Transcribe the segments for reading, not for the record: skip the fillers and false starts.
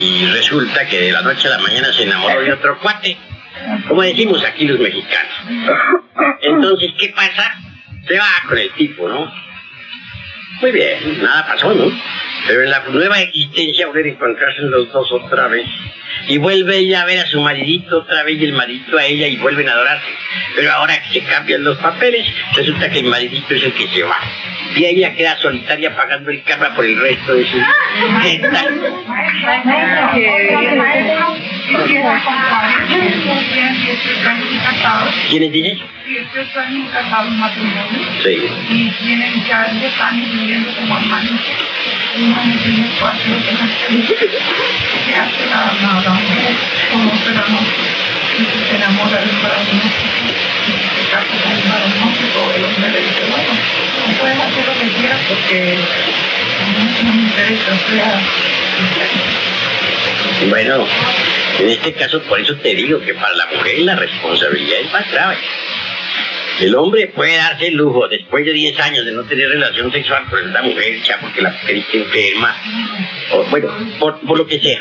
y resulta que de la noche a la mañana se enamoró de otro cuate, como decimos aquí los mexicanos. Entonces, ¿qué pasa? Se va con el tipo, ¿no? Muy bien, nada pasó, ¿no? Pero en la nueva existencia vuelven a encontrarse los dos otra vez. Y vuelve ella a ver a su maridito otra vez y el maridito a ella y vuelven a adorarse. Pero ahora que se cambian los papeles, resulta que el maridito es el que se va. Y ella queda solitaria pagando el karma por el resto de su vida. ¿Qué tal? ¿Quiénes dicen? Sí. Y tienen ya 10 años viviendo como hermanos. Uno tiene 4 que hace nada, como pero no se enamora del corazón. Se casa con el varón, todo el hombre le dice, bueno, no puedes hacer lo que quieras porque no me interesa, o sea. Bueno, en este caso, por eso te digo que para la mujer la responsabilidad es más grave. El hombre puede darse el lujo, después de 10 años de no tener relación sexual con la mujer, ya porque la mujer está enferma, o bueno, por lo que sea.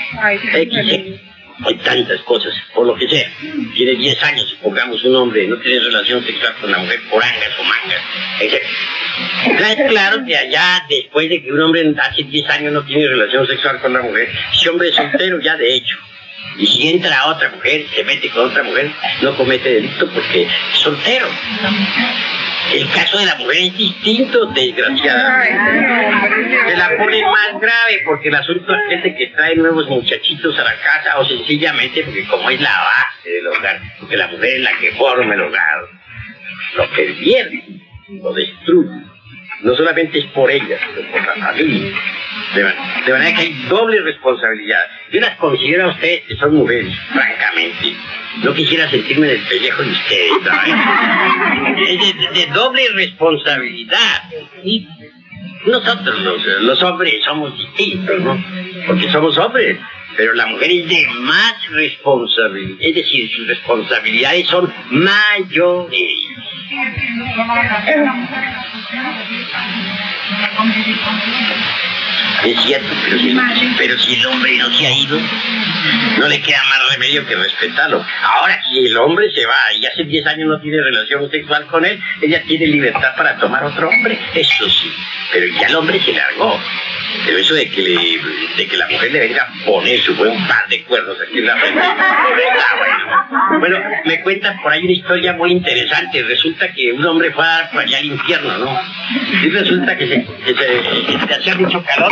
Hay tantas cosas, por lo que sea. Tiene 10 años, pongamos un hombre, no tiene relación sexual con la mujer por angas o mangas, etc. Es claro que allá, después de que un hombre hace 10 años no tiene relación sexual con la mujer, ese hombre es soltero ya de hecho. Y si entra a otra mujer, se mete con otra mujer, no comete delito porque es soltero. El caso de la mujer es distinto, desgraciadamente. Se la pone más grave porque el asunto es gente que trae nuevos muchachitos a la casa o sencillamente porque como es la base del hogar, porque la mujer es la que forma el hogar, lo pervierte, lo destruye. No solamente es por ella, sino por la familia. De manera que hay doble responsabilidad. Yo las considero a ustedes que son mujeres, francamente. No quisiera sentirme en el pellejo de ustedes, ¿sabes? Es de doble responsabilidad. Y nosotros, los hombres, somos distintos, ¿no? Porque somos hombres. Pero la mujer es de más responsabilidad. Es decir, sus responsabilidades son mayores. Es cierto, pero si el hombre no se ha ido, no le queda más remedio que respetarlo. Ahora, si el hombre se va y hace 10 años no tiene relación sexual con él, ella tiene libertad para tomar otro hombre, eso sí. Pero ya el hombre se largó. Pero eso de que la mujer le venga a poner su buen par de cuernos aquí en la frente. Bueno, me cuentan por ahí una historia muy interesante. Resulta que un hombre fue a dar por allá al infierno, ¿no? Y resulta que se hacía mucho calor.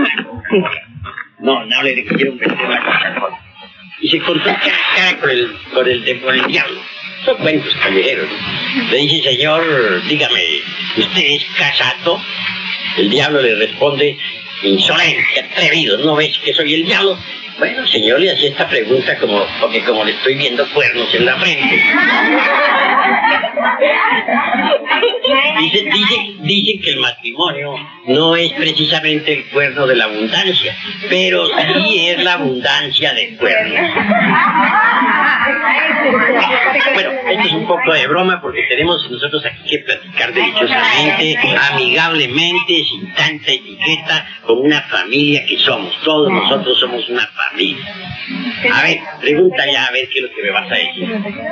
No le quisieron meter la cosa. Y se cortó cara con el diablo. Son cuentos callejeros. Le dice, señor, dígame, ¿usted es casado? El diablo le responde, insolente, atrevido, ¿no ves que soy el diablo? Bueno, señor, le hacía esta pregunta porque como le estoy viendo cuernos en la frente. Dicen que el matrimonio no es precisamente el cuerno de la abundancia, pero sí es la abundancia de cuernos. Bueno, esto es un poco de broma porque tenemos nosotros aquí que platicar deliciosamente, amigablemente, sin tanta etiqueta, como una familia que somos. Todos nosotros somos una familia. A ver, pregunta ya a ver qué es lo que me vas a decir.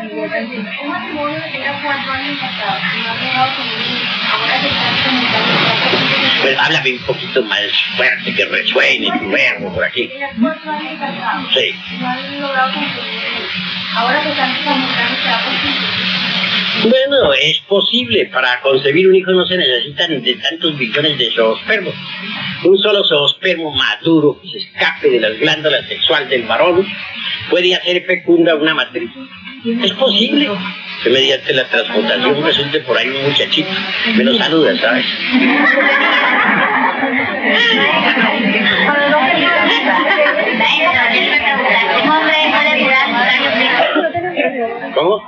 Pues háblame un poquito más fuerte, que resuene tu verbo por aquí. Sí. Bueno, es posible. Para concebir un hijo no se necesitan de tantos billones de zoospermos. Un solo zoospermo maduro que se escape de las glándulas sexuales del varón puede hacer fecunda una matriz. Es posible que mediante la transmutación resulte por ahí un muchachito. Me lo saluda, ¿sabes? ¿Cómo?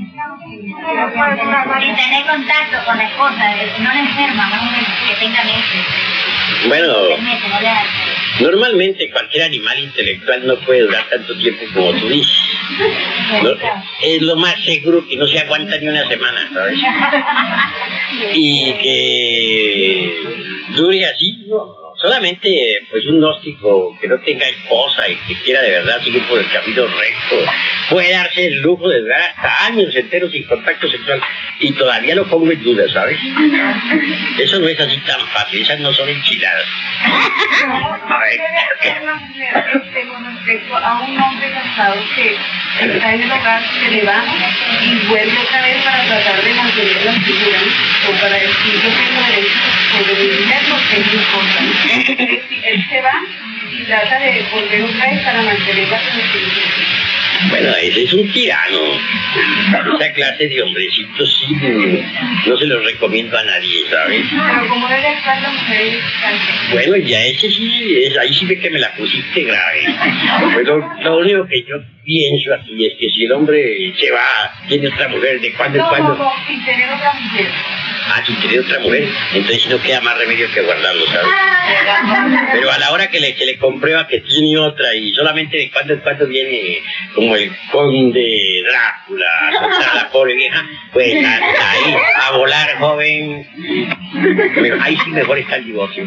Sin tener contacto con la esposa, no le enferma, más o menos, que tenga meses. Bueno, normalmente cualquier animal intelectual no puede durar tanto tiempo como tú dices. ¿No? Es lo más seguro que no se aguanta ni una semana, ¿sabes? Y que dure así, no Solamente, pues, un gnóstico que no tenga esposa y que quiera de verdad seguir por el camino recto puede darse el lujo de durar hasta años enteros sin contacto sexual. Y todavía lo pongo en duda, ¿sabes? Eso no es así tan fácil, esas no son enchiladas. A ver. Con respecto a un hombre casado que está en el hogar, se levanta y vuelve otra vez para tratar de mantener la figura o para decir yo tengo derecho sobre mi dinero porque es importante. Es decir, él se va y trata de volver otra vez para mantener la figura. Bueno, ese es un tirano. Esa clase de hombrecitos sí, no se los recomiendo a nadie, ¿sabes? Pero como debe actuar la mujer, bueno, ya ese sí, ahí sí ve que me la pusiste grave. Pero lo único que yo pienso aquí es que si el hombre se va, tiene otra mujer, de cuando en cuando... No, sin tener otra mujer. Ah, si tiene otra mujer, entonces no queda más remedio que guardarlo, ¿sabes? Pero a la hora que le comprueba que tiene otra y solamente de cuando en cuando viene como el conde Drácula a soltar a la pobre vieja, pues hasta ahí, a volar, joven. Ahí sí mejor está el divorcio.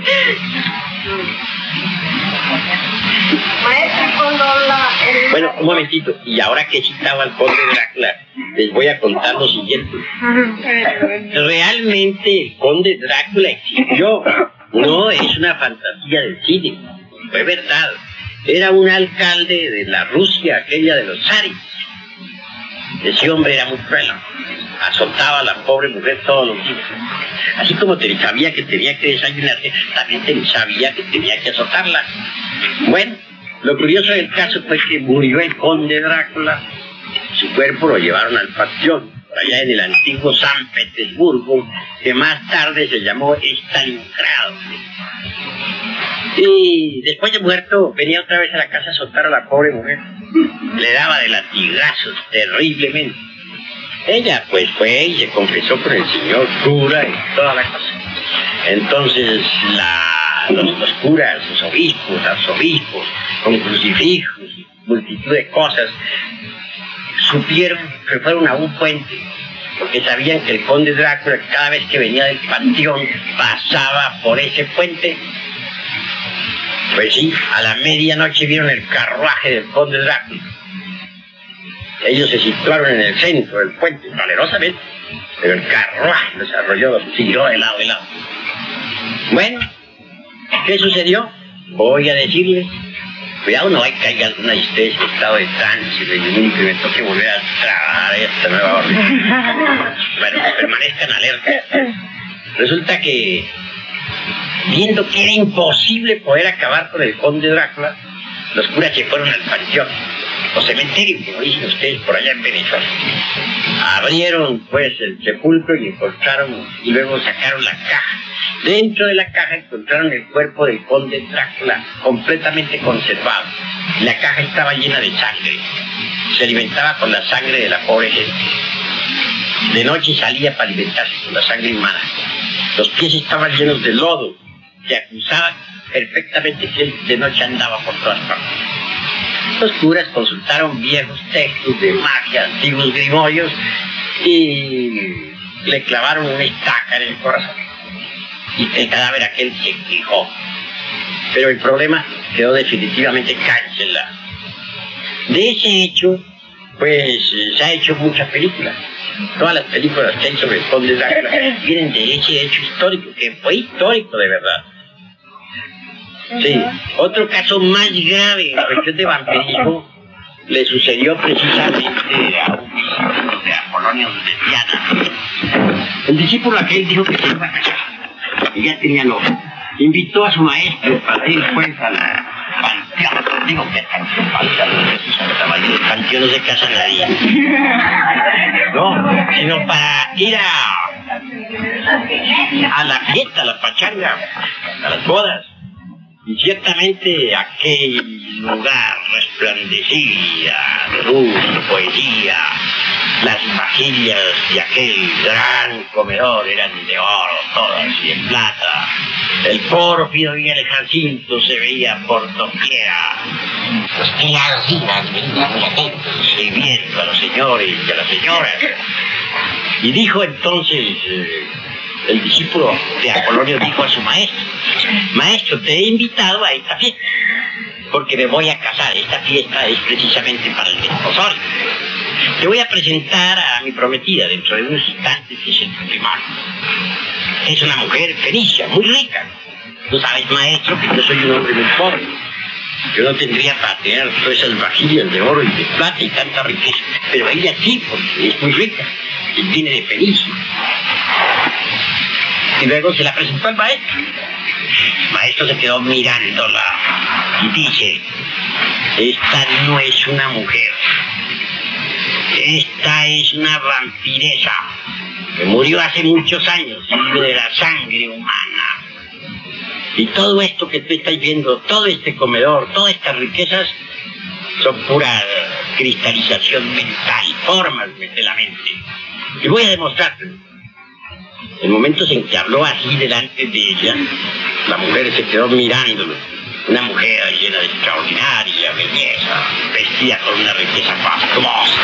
Bueno, un momentito, y ahora que citaba al conde Drácula, les voy a contar lo siguiente. Realmente el conde Drácula existió, no es una fantasía del cine, fue verdad. Era un alcalde de la Rusia, aquella de los zares. Ese hombre era muy cruel, azotaba a la pobre mujer todos los días. Así como sabía que tenía que desayunarse, también sabía que tenía que azotarla. Bueno, lo curioso del caso fue que murió el conde Drácula. Su cuerpo lo llevaron al panteón, allá en el antiguo San Petersburgo, que más tarde se llamó Stalingrado. Y después de muerto, venía otra vez a la casa a azotar a la pobre mujer. Le daba de latigazos terriblemente. Ella, pues, fue y se confesó con el señor cura y toda la cosa. Entonces, los curas, los obispos, arzobispos, con crucifijos, multitud de cosas, supieron que fueron a un puente, porque sabían que el conde Drácula, cada vez que venía del panteón, pasaba por ese puente. Pues sí, a la medianoche vieron el carruaje del conde Drácula. Ellos se situaron en el centro del puente, valerosamente, pero el carruaje desarrolló, siguió de lado a lado. Bueno, ¿qué sucedió? Voy a decirles. Cuidado, no hay que caiga alguna de ustedes en estado de trance, de ningún que me toque volver a trabajar esta nueva orden. Bueno, que permanezcan alertas. Resulta que, viendo que era imposible poder acabar con el conde Drácula, los curas se fueron al panteón, o cementerio, como dicen ustedes por allá en Venezuela. Abrieron, pues, el sepulcro y encontraron, y luego sacaron la caja. Dentro de la caja encontraron el cuerpo del conde Drácula, completamente conservado. La caja estaba llena de sangre. Se alimentaba con la sangre de la pobre gente. De noche salía para alimentarse con la sangre humana. Los pies estaban llenos de lodo. Se acusaba perfectamente que él de noche andaba por todas partes. Los curas consultaron viejos textos de magia, antiguos grimorios, y le clavaron una estaca en el corazón. Y el cadáver aquel se quejó. Pero el problema quedó definitivamente cancelado. De ese hecho, pues, se ha hecho muchas películas. Todas las películas que hay sobre el conde Drácula vienen de ese hecho histórico, que fue histórico de verdad. Sí, otro caso más grave en cuestión de vampirismo le sucedió precisamente a un discípulo de la colonia Diana. El discípulo aquel dijo que se iba a casar y ya tenía novio. Invitó a su maestro para ir pues al panteón. Digo que en el panteón no se casa nadie. No, sino para ir a la fiesta, a la pachanga, a las bodas. Y ciertamente aquel lugar resplandecía de luz, poesía. Las vajillas de aquel gran comedor eran de oro todas y de plata. El pórfido y el jacinto se veía por doquiera. Los criados iban muy atentos y viendo a los señores y a las señoras. Y dijo entonces el discípulo de Apolonio dijo a su maestro: maestro, te he invitado a esta fiesta, porque me voy a casar. Esta fiesta es precisamente para el desposorio. Te voy a presentar a mi prometida dentro de unos instantes, es el matrimonio. Es una mujer fenicia, muy rica. Tú sabes, maestro, que yo soy un hombre muy pobre. Yo no tendría para tener todas esas vajillas de oro y de plata y tanta riqueza. Pero ella sí, porque es muy rica y viene de Fenicia. Y luego se la presentó al maestro. El maestro se quedó mirándola y dice: esta no es una mujer. Esta es una vampiresa que murió hace muchos años y vive de la sangre humana. Y todo esto que tú estás viendo, todo este comedor, todas estas riquezas, son pura cristalización mental, formas de la mente. Y voy a demostrarte. En momentos en que habló así delante de ella, la mujer se quedó mirándolo. Una mujer llena de extraordinaria belleza, vestida con una riqueza fastuosa.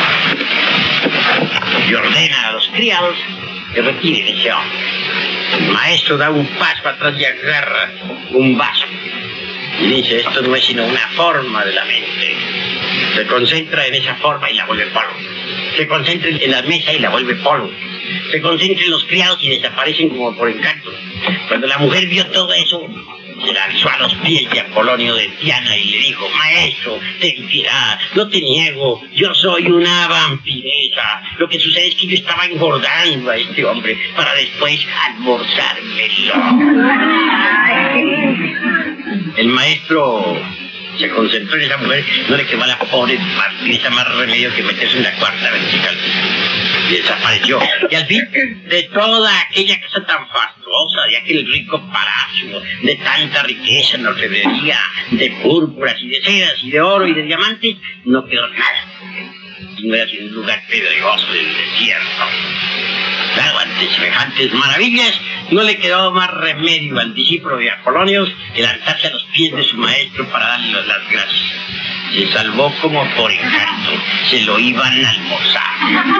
Y ordena a los criados que retiren ese hombre. El maestro da un paso atrás y agarra un vaso. Y dice: esto no es sino una forma de la mente. Se concentra en esa forma y la vuelve polvo. Se concentra en la mesa y la vuelve polvo. Se concentra en los criados y desaparecen como por encanto. Cuando la mujer vio todo eso, se lanzó a los pies de Apolonio de Tiana y le dijo: maestro, ten piedad, no te niego, yo soy una vampiresa. Lo que sucede es que yo estaba engordando a este hombre para después almorzármelo. El maestro se concentró en esa mujer, no le quedó a la pobre vampiresa más remedio que meterse en la cuarta vertical. Y desapareció. Y al fin, de toda aquella casa tan fastuosa, de aquel rico palacio, de tanta riqueza en orfebrería, de púrpuras y de sedas y de oro y de diamantes, no quedó nada. Y no era sino un lugar pedregoso del desierto. Claro, ante semejantes maravillas, no le quedó más remedio al discípulo de Apolonio que lanzarse a los pies de su maestro para darle las gracias. Se salvó como por encanto, se lo iban a almorzar.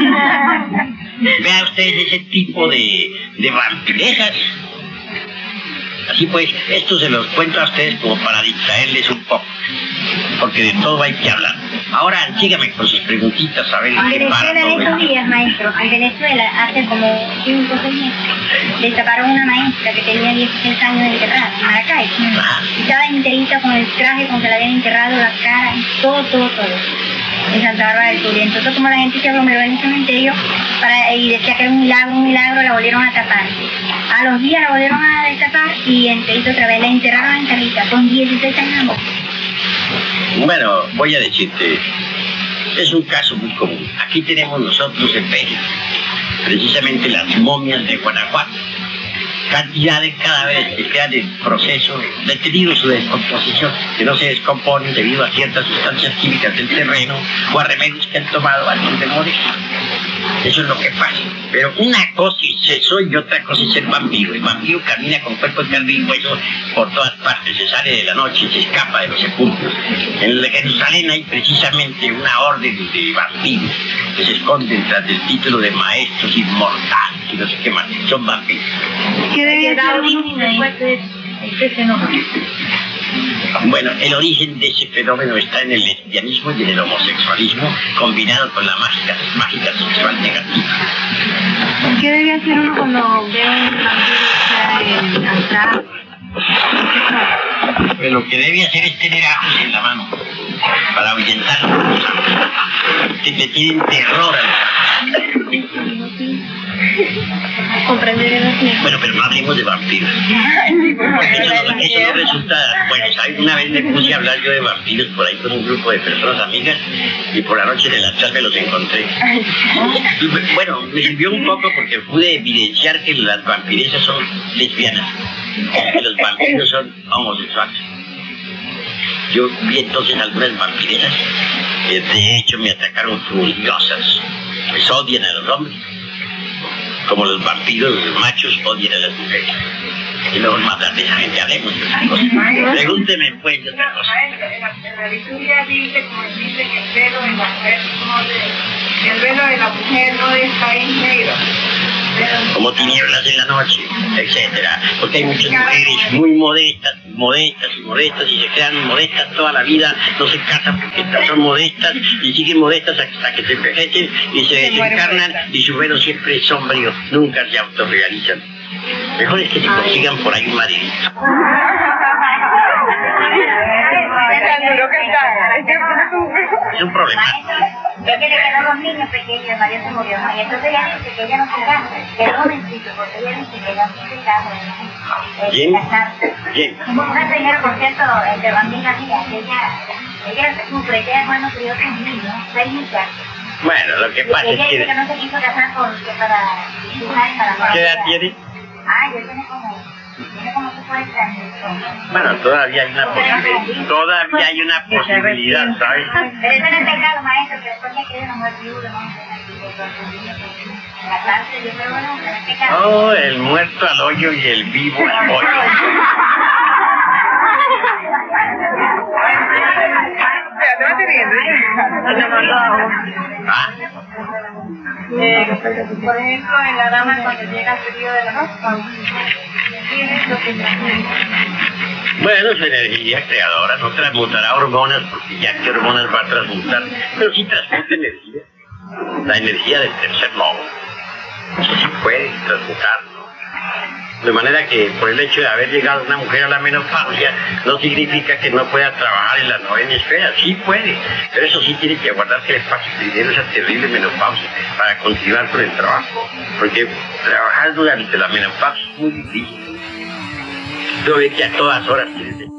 Vea ustedes ese tipo de vampirejas. Así pues, esto se los cuento a ustedes como para distraerles un poco, porque de todo hay que hablar. Ahora, sígame con sus preguntitas, a ver qué para todo. En Venezuela, en estos días, maestro, en Venezuela, hace como 5 o 6 meses, destaparon una maestra que tenía 16 años de enterrada, en Maracay. Y estaba enterita con el traje con que la habían enterrado, la cara, todo. En Santa Bárbara del Sur. Y entonces, como la gente se aglomeró en el cementerio y decía que era un milagro, la volvieron a tapar. A los días la volvieron a destapar y enterita otra vez, la enterraron enterrita, con 16 años. Bueno, voy a decirte, es un caso muy común. Aquí tenemos nosotros en México, precisamente las momias de Guanajuato. Cantidad de cadáveres que quedan en proceso detenido su descomposición, que no se descomponen debido a ciertas sustancias químicas del terreno o a remedios que han tomado antes de morir. Eso es lo que pasa. Pero una cosa es eso y otra cosa es el vampiro. El vampiro camina con cuerpo de carne y hueso por todas partes, se sale de la noche, se escapa de los sepulcros. En Jerusalén hay precisamente una orden de vampiros que se esconden tras el título de maestros inmortales y no sé qué más. Son vampiros. ¿Qué debía ser origen de este fenómeno? Bueno, el origen de ese fenómeno está en el lesbianismo y en el homosexualismo combinado con la mágica sexual negativa. ¿Qué debía hacer uno cuando ve un vampiro en astral? Pues lo que debe hacer es tener ajos en la mano para ahuyentarlo. Que le tienen terror a los comprender el así. Bueno, pero no hablemos de vampiros. Eso no resulta... Bueno, ¿sabes? Una vez me puse a hablar yo de vampiros por ahí con un grupo de personas amigas y por la noche en el astral me los encontré. Y, bueno, me sirvió un poco porque pude evidenciar que las vampiresas son lesbianas, que los vampiros son homosexuales. Yo vi entonces algunas vampiresas que de hecho me atacaron furiosas, pues odian a los hombres, como los vampiros machos odian a las mujeres. Y luego matar de esa gente, hablemos de otra cosa. Pregúnteme pues de otra cosa. En la liturgia dice, como dice, que el velo de la mujer no de la mujer no está en negro. como tinieblas en la noche, etcétera. Porque hay muchas mujeres muy modestas, y se quedan modestas toda la vida, no se casan porque son modestas y siguen modestas hasta que se envejecen y se desencarnan y su velo siempre es sombrío, nunca se autorrealizan. Mejor es que se consigan por ahí un maridito. Es un problema. Es que le quedó los niños pequeños, el marido se murió, y entonces ella dice que ella no se casa, que es jovencito, porque ella dice que ella no se casa. ¿Quién? Una mujer señora, por cierto, de Bambina mía, que ella sufre, que bueno, crió 3 niños, 6 hijas. Bueno, lo que pasa es ella que... dice que no se quiso casar porque para hijas y para... ¿Qué edad tiene? Ah, yo tiene como 50 años. Bueno, todavía hay una posibilidad, ¿sabes? Pero eso no es pecado, maestro, que después me quede una mujer viuda, ¿no? La cárcel, yo creo, bueno, no es pecado. Oh, el muerto al hoyo y el vivo al hoyo. Por ejemplo, en la dama cuando llega el periodo de la noche, Bueno, su energía creadora no transmutará hormonas, porque ya qué hormonas va a transmutar, pero sí transmuta energía. La energía del tercer modo. Eso sí puede transmutarlo. De manera que por el hecho de haber llegado una mujer a la menopausia no significa que no pueda trabajar en la 9ª esfera. Sí puede, pero eso sí tiene que aguardar que le pase primero esa terrible menopausia para continuar con el trabajo. Porque trabajar durante la menopausia es muy difícil. Yo veo que a todas horas tienes